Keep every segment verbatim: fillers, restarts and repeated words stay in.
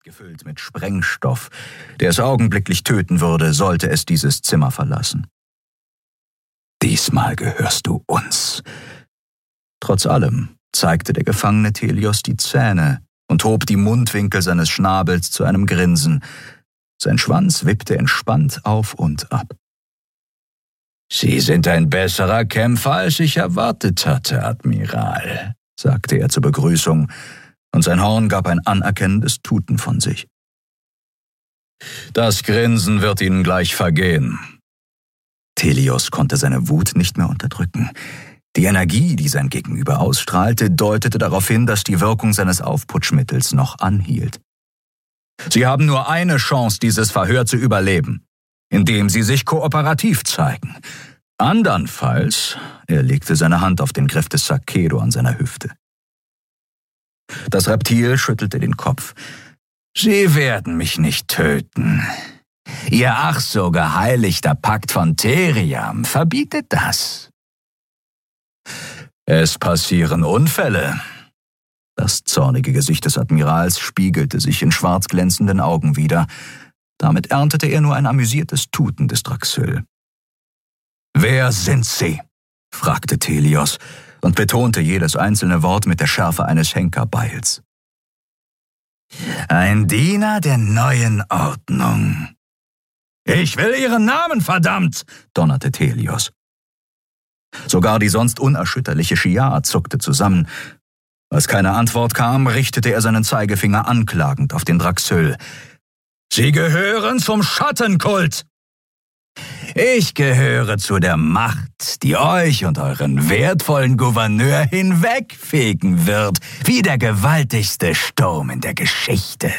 gefüllt mit Sprengstoff, der es augenblicklich töten würde, sollte es dieses Zimmer verlassen. »Diesmal gehörst du uns.« Trotz allem zeigte der Gefangene Thelios die Zähne und hob die Mundwinkel seines Schnabels zu einem Grinsen. Sein Schwanz wippte entspannt auf und ab. »Sie sind ein besserer Kämpfer, als ich erwartet hatte, Admiral«, sagte er zur Begrüßung, und sein Horn gab ein anerkennendes Tuten von sich. »Das Grinsen wird Ihnen gleich vergehen.« Thelios konnte seine Wut nicht mehr unterdrücken. Die Energie, die sein Gegenüber ausstrahlte, deutete darauf hin, dass die Wirkung seines Aufputschmittels noch anhielt. »Sie haben nur eine Chance, dieses Verhör zu überleben, indem Sie sich kooperativ zeigen. Andernfalls«, er legte seine Hand auf den Griff des Sakedo an seiner Hüfte. Das Reptil schüttelte den Kopf. »Sie werden mich nicht töten. Ihr ach so geheiligter Pakt von Theriam verbietet das.« »Es passieren Unfälle.« Das zornige Gesicht des Admirals spiegelte sich in schwarz glänzenden Augen wider. Damit erntete er nur ein amüsiertes Tuten des Draxyl. »Wer sind Sie?« fragte Thelios und betonte jedes einzelne Wort mit der Schärfe eines Henkerbeils. »Ein Diener der neuen Ordnung.« »Ich will Ihren Namen, verdammt!« donnerte Thelios. Sogar die sonst unerschütterliche Shiar zuckte zusammen. Als keine Antwort kam, richtete er seinen Zeigefinger anklagend auf den Draxyl. »Sie gehören zum Schattenkult!« »Ich gehöre zu der Macht, die euch und euren wertvollen Gouverneur hinwegfegen wird, wie der gewaltigste Sturm in der Geschichte.«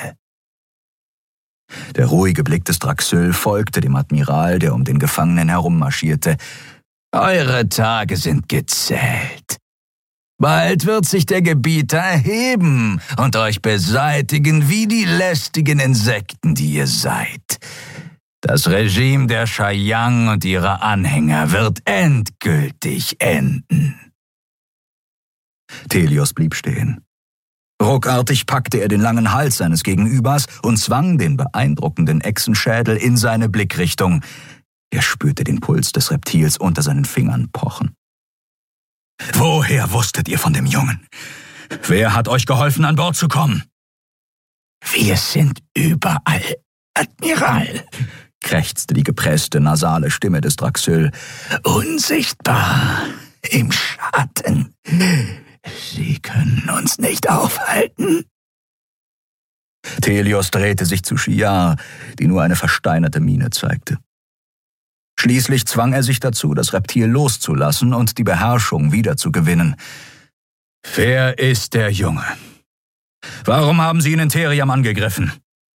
Der ruhige Blick des Draxyl folgte dem Admiral, der um den Gefangenen herummarschierte. »Eure Tage sind gezählt. Bald wird sich der Gebieter erheben und euch beseitigen wie die lästigen Insekten, die ihr seid. Das Regime der Shayang und ihrer Anhänger wird endgültig enden.« Thelios blieb stehen. Ruckartig packte er den langen Hals seines Gegenübers und zwang den beeindruckenden Echsenschädel in seine Blickrichtung. Er spürte den Puls des Reptils unter seinen Fingern pochen. »Woher wusstet ihr von dem Jungen? Wer hat euch geholfen, an Bord zu kommen?« »Wir sind überall, Admiral«, krächzte die gepresste, nasale Stimme des Draxyl. »Unsichtbar, im Schatten. Sie können uns nicht aufhalten.« Thelios drehte sich zu Shiar, die nur eine versteinerte Miene zeigte. Schließlich zwang er sich dazu, das Reptil loszulassen und die Beherrschung wiederzugewinnen. »Wer ist der Junge? Warum haben Sie ihn in Theriam angegriffen?«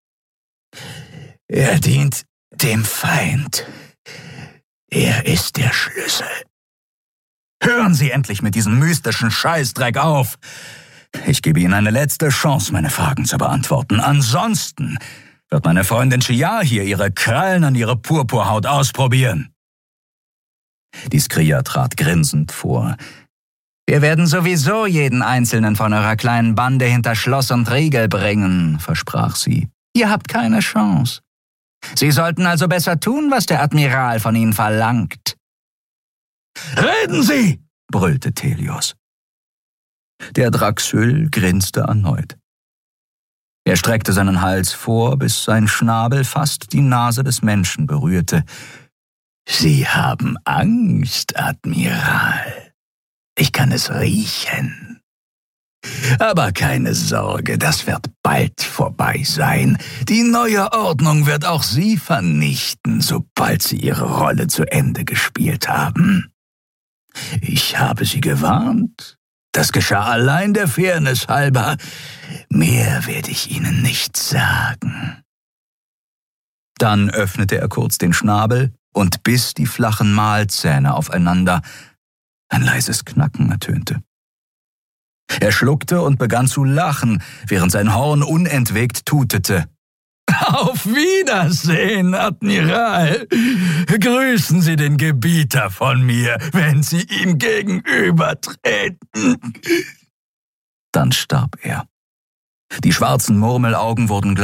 »Er dient dem Feind. Er ist der Schlüssel.« »Hören Sie endlich mit diesem mystischen Scheißdreck auf! Ich gebe Ihnen eine letzte Chance, meine Fragen zu beantworten. Ansonsten wird meine Freundin Shiar hier ihre Krallen an ihre Purpurhaut ausprobieren.« Die Skria trat grinsend vor. »Wir werden sowieso jeden einzelnen von eurer kleinen Bande hinter Schloss und Riegel bringen«, versprach sie. »Ihr habt keine Chance. Sie sollten also besser tun, was der Admiral von Ihnen verlangt.« »Reden Sie!« brüllte Thelios. Der Draxyl grinste erneut. Er streckte seinen Hals vor, bis sein Schnabel fast die Nase des Menschen berührte. »Sie haben Angst, Admiral. Ich kann es riechen. Aber keine Sorge, das wird bald vorbei sein. Die neue Ordnung wird auch Sie vernichten, sobald Sie Ihre Rolle zu Ende gespielt haben. Ich habe Sie gewarnt. Das geschah allein der Fairness halber. Mehr werde ich Ihnen nicht sagen.« Dann öffnete er kurz den Schnabel und biss die flachen Mahlzähne aufeinander. Ein leises Knacken ertönte. Er schluckte und begann zu lachen, während sein Horn unentwegt tutete. »Auf Wiedersehen, Admiral! Grüßen Sie den Gebieter von mir, wenn Sie ihm gegenübertreten.« Dann starb er. Die schwarzen Murmelaugen wurden